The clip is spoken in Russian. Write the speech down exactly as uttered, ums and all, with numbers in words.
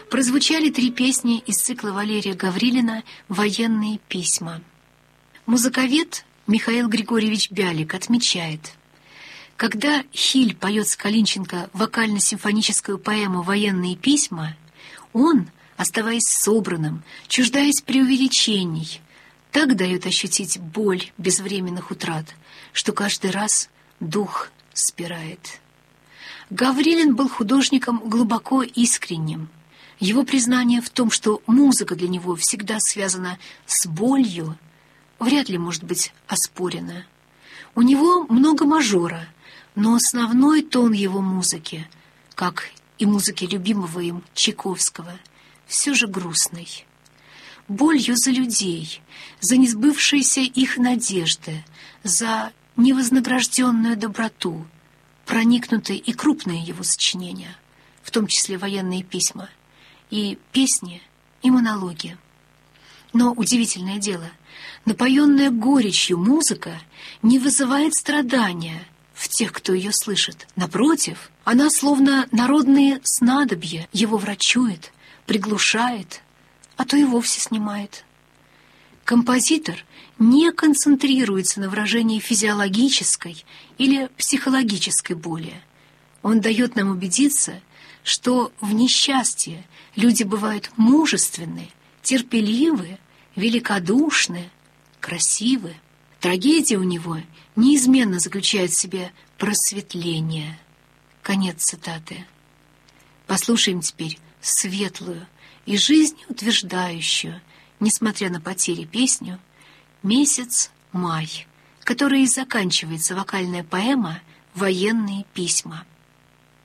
прозвучали три песни из цикла Валерия Гаврилина «Военные письма». Музыковед Михаил Григорьевич Бялик отмечает, когда Хиль поет с Калинченко вокально-симфоническую поэму «Военные письма», он, оставаясь собранным, чуждаясь преувеличений, так дает ощутить боль безвременных утрат, что каждый раз дух спирает. Гаврилин был художником глубоко искренним. Его признание в том, что музыка для него всегда связана с болью, вряд ли может быть оспорено. У него много мажора, но основной тон его музыки, как и музыки любимого им Чайковского, все же грустный. Болью за людей, за несбывшиеся их надежды, за невознагражденную доброту проникнуты и крупные его сочинения, в том числе «Военные письма», и песни, и монологи. Но удивительное дело, напоенная горечью музыка не вызывает страдания в тех, кто ее слышит. Напротив, она словно народные снадобья его врачует, приглушает, а то и вовсе снимает. Композитор не концентрируется на выражении физиологической или психологической боли. Он дает нам убедиться, что в несчастье люди бывают мужественны, терпеливы, великодушны, красивы. Трагедия у него неизменно заключает в себе просветление. Конец цитаты. Послушаем теперь светлую и жизнеутверждающую, несмотря на потери, песню «Месяц май», которой и заканчивается вокальная поэма «Военные письма».